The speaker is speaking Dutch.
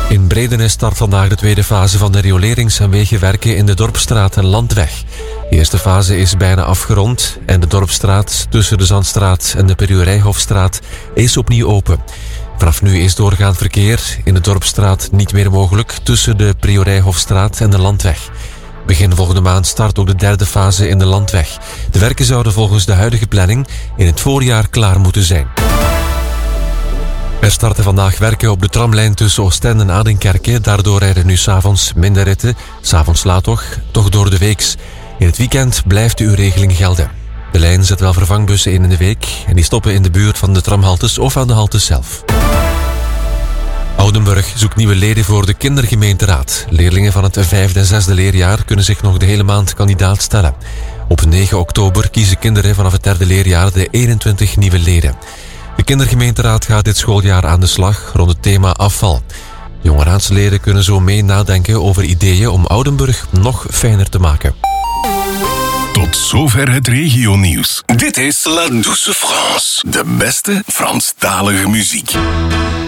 In Bredenes start vandaag de tweede fase van de riolerings- en wegenwerken in de Dorpsstraat en Landweg. De eerste fase is bijna afgerond en de Dorpsstraat tussen de Zandstraat en de Periorijhofstraat is opnieuw open. Vanaf nu is doorgaand verkeer in de Dorpsstraat niet meer mogelijk tussen de Priorijhofstraat en de Landweg. Begin volgende maand start ook de derde fase in de Landweg. De werken zouden volgens de huidige planning in het voorjaar klaar moeten zijn. Er starten vandaag werken op de tramlijn tussen Oostende en Adenkerke. Daardoor rijden nu 's avonds minder ritten. 's Avonds laat toch door de weeks. In het weekend blijft de uurregeling gelden. De lijn zet wel vervangbussen in de week en die stoppen in de buurt van de tramhaltes of aan de haltes zelf. Oudenburg zoekt nieuwe leden voor de kindergemeenteraad. Leerlingen van het 5e en 6e leerjaar kunnen zich nog de hele maand kandidaat stellen. Op 9 oktober kiezen kinderen vanaf het 3e leerjaar de 21 nieuwe leden. De kindergemeenteraad gaat dit schooljaar aan de slag rond het thema afval. Jonge raadsleden kunnen zo mee nadenken over ideeën om Oudenburg nog fijner te maken. Tot zover het regionieuws. Dit is La Douce France, de beste Franstalige muziek.